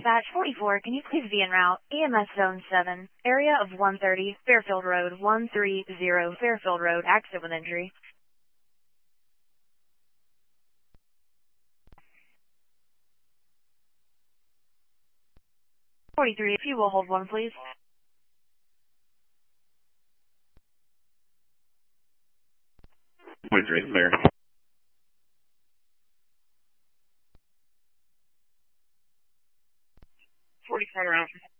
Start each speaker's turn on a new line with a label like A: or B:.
A: Dispatch 44, can you please be en route? EMS Zone 7, area of 130, Fairfield Road, 130, Fairfield Road, accident with injury. 43, if you will hold one, please.
B: 43, clear.
A: 40 front around.